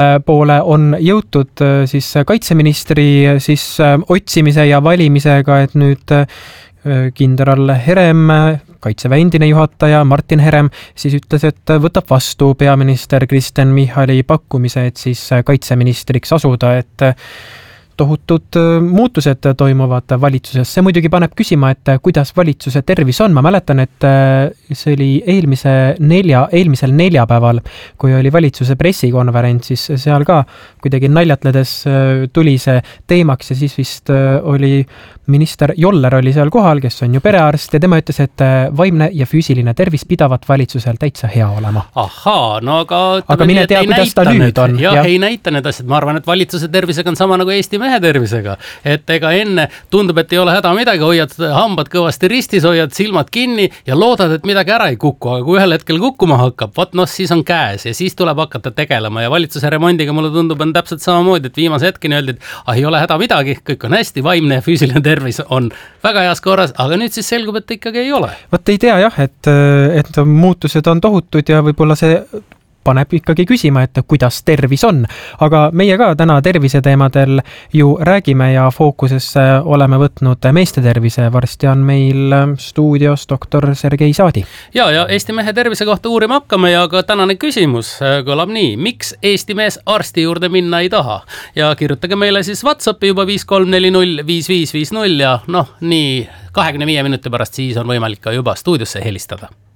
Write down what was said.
poole on jõutud siis kaitseministri siis otsimise ja valimisega, et nüüd kindral Herem, kaitseväe endine juhataja Martin Herem siis ütles, et võtab vastu peaminister Kristen Michali pakkumise, et siis kaitseministriks asuda, et tohutud muutused toimuvad valitsuses. See muidugi paneb küsima, et kuidas valitsuse tervis on. Ma mäletan, et see oli eelmisel neljapäeval, kui oli valitsuse pressikonverents, siis seal ka kuidagi naljatledes tuli see teemaks ja siis vist oli minister Joller oli seal kohal, kes on ju perearst ja tema ütles, et vaimne ja füüsiline tervis pidavat valitsusel täitsa hea olema. Ahaa, no aga mine tea, kuidas ta nüüd on. Jah, ei näita need asjad. Ma arvan, et valitsuse tervisega on sama nagu Eesti mehe tervisega. Et ega enne tundub, et ei ole häda midagi, hoiad hambad kõvasti ristis, hoiad silmad kinni ja loodad, et midagi ära ei kuku, aga kui ühel hetkel kukkuma hakkab, siis on käes ja siis tuleb hakata tegelema ja valitsuse remondiga mulle tundub on täpselt samamoodi, et viimase hetkeni öeldi, et ei ole häda midagi, kõik on hästi, vaimne ja füüsiline tervis on väga heas korras, aga nüüd siis selgub, et ikkagi ei ole. Vot ei tea jah, et muutused on tohutud ja võib-olla see paneb ikkagi küsima, et kuidas tervis on. Aga meie ka täna terviseteemadel ju räägime ja fookusesse oleme võtnud meeste tervise. Varsti on meil stuudios doktor Sergei Saadi. Ja Eesti mehe tervise kohta uurima hakkame ja ka tänane küsimus kõlab nii. Miks Eesti mees arsti juurde minna ei taha? Ja kirjutage meile siis WhatsAppi juba 5340 5550 ja nii 25 minuti pärast siis on võimalik ka juba stuudiosse helistada.